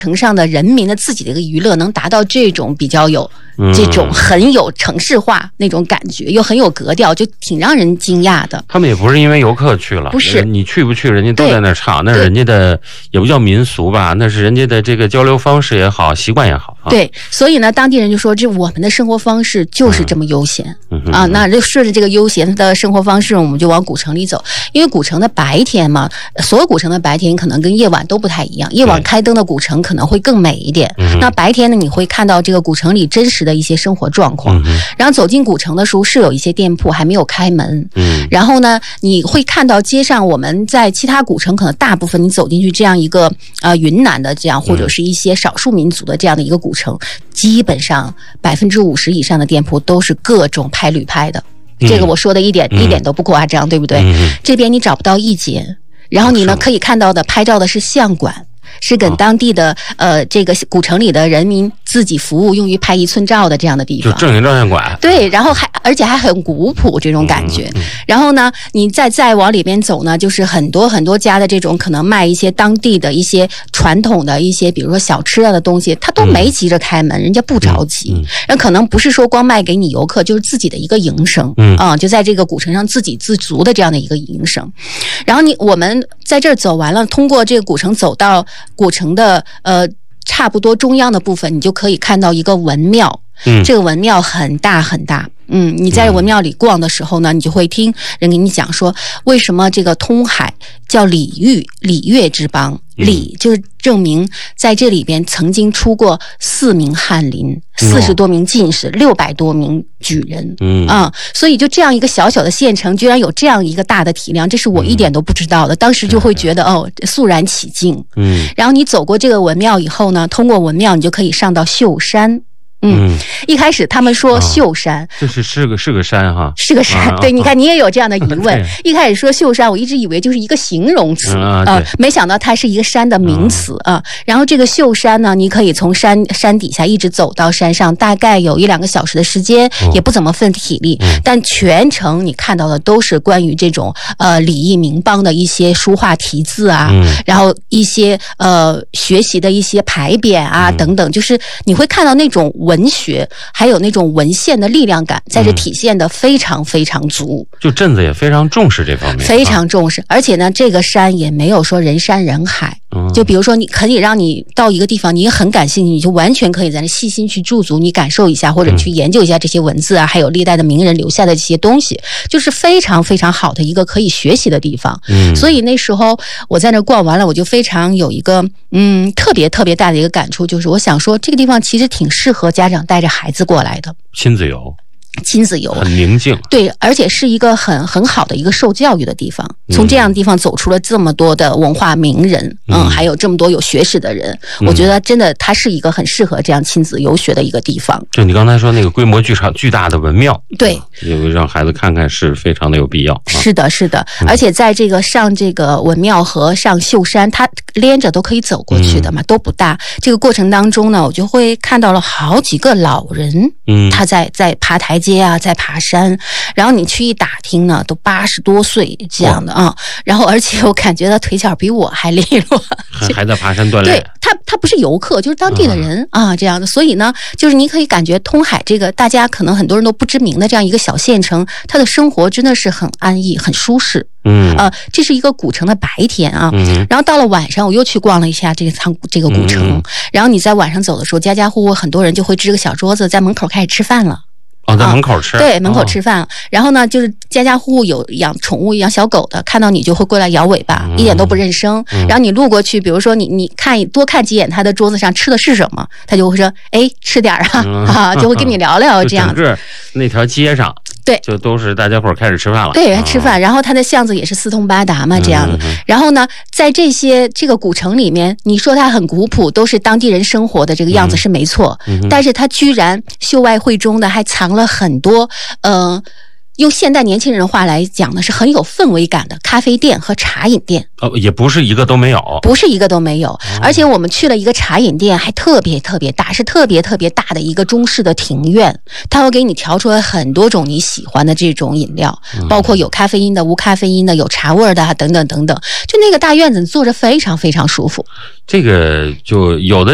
城上的人民的自己的一个娱乐能达到这种比较有这种很有城市化那种感觉，又很有格调，就挺让人惊讶的。 他们也不是因为游客去了， 不是你去不去，人家都在那唱，那是人家的也不叫民俗吧，那是人家的这个交流方式也好，习惯也好。 对，所以呢，当地人就说，这我们的生活方式就是这么悠闲啊。那就顺着这个悠闲的生活方式，我们就往古城里走，因为古城的白天嘛，所有古城的白天可能跟夜晚都不太一样，夜晚开灯的古城可能会更美一点。那白天呢，你会看到这个古城里真实的一些生活状况。然后走进古城的时候，是有一些店铺还没有开门。然后呢，你会看到街上我们在其他古城可能大部分你走进去这样一个云南的这样或者是一些少数民族的这样的一个古城，基本上50%以上的店铺都是各种拍旅拍的。这个我说的一点都不夸张，对不对？这边你找不到一间，然后你呢可以看到的拍照的是相馆。是跟当地的这个古城里的人民自己服务，用于拍1寸照的这样的地方， 就正经照相馆。 对，然后而且还很古朴这种感觉。然后呢，你再往里边走呢，就是很多很多家的这种可能卖一些当地的一些传统的一些，比如说小吃啊的东西，他都没急着开门，人家不着急。人可能不是说光卖给你游客，就是自己的一个营生就在这个古城上自给自足的这样的一个营生。然后我们在这儿走完了，通过这个古城走到古城的差不多中央的部分，你就可以看到一个文庙。这个文庙很大很大。你在文庙里逛的时候呢，你就会听人给你讲说，为什么这个通海叫礼乐之邦。礼就是证明在这里边曾经出过4名翰林，40多名进士，600多名举人。所以就这样一个小小的县城，居然有这样一个大的体量，这是我一点都不知道的。当时就会觉得肃然起敬。然后你走过这个文庙以后呢，通过文庙你就可以上到秀山。一开始他们说秀山， 是个山哈， 是个山。对，你看你也有这样的疑问。一开始说秀山，我一直以为就是一个形容词没想到它是一个山的名词然后这个秀山呢，你可以从山底下一直走到山上，大概有1-2个小时的时间，也不怎么费体力。但全程你看到的都是关于这种礼义民邦的一些书画题字然后一些学习的一些牌匾等等，就是你会看到那种文学还有那种文献的力量感在这体现的非常非常足。 就镇子也非常重视这方面， 非常重视。而且呢，这个山也没有说人山人海。就比如说你可以让你到一个地方，你也很感兴趣，你就完全可以在那细心去驻足，你感受一下，或者去研究一下这些文字还有历代的名人留下的这些东西，就是非常非常好的一个可以学习的地方。所以那时候我在那逛完了，我就非常有一个特别特别大的一个感触，就是我想说这个地方其实挺适合家长带着孩子过来的，亲子游很宁静。 对，而且是一个很好的一个受教育的地方。从这样的地方走出了这么多的文化名人还有这么多有学识的人，我觉得真的它是一个很适合这样亲子游学的一个地方。 就你刚才说那个规模巨大的文庙， 对， 让孩子看看是非常的有必要。 是的是的。而且在这个上这个文庙和上秀山，它连着都可以走过去的嘛，都不大。这个过程当中呢，我就会看到了好几个老人他在爬台阶在爬山，然后你去一打听呢，都80多岁这样的然后而且我感觉他腿脚比我还利落， 还在爬山锻炼。 对，他不是游客，就是当地的人这样的。所以呢，就是你可以感觉通海这个大家可能很多人都不知名的这样一个小县城，他的生活真的是很安逸很舒适。这是一个古城的白天然后到了晚上我又去逛了一下这个古城然后你在晚上走的时候，家家户户很多人就会支个小桌子在门口开始吃饭了。 在门口吃。 对，门口吃饭。然后呢，就是家家户户有养宠物养小狗的，看到你就会过来摇尾巴，一点都不认生。然后你路过去，比如说你多看几眼他的桌子上吃的是什么，他就会说吃点就会跟你聊聊这样。 整个那条街上对， 就都是大家伙开始吃饭了。 对，吃饭。然后它的巷子也是四通八达嘛，这样的。然后呢，在这个古城里面，你说它很古朴，都是当地人生活的这个样子是没错，但是它居然秀外慧中的还藏了很多用现代年轻人话来讲呢，是很有氛围感的咖啡店和茶饮店。 也不是一个都没有， 不是一个都没有。而且我们去了一个茶饮店，还特别特别大，是特别特别大的一个中式的庭院，它会给你调出来很多种你喜欢的这种饮料，包括有咖啡因的、无咖啡因的、有茶味的等等等等。就那个大院子坐着非常非常舒服。 这个就有的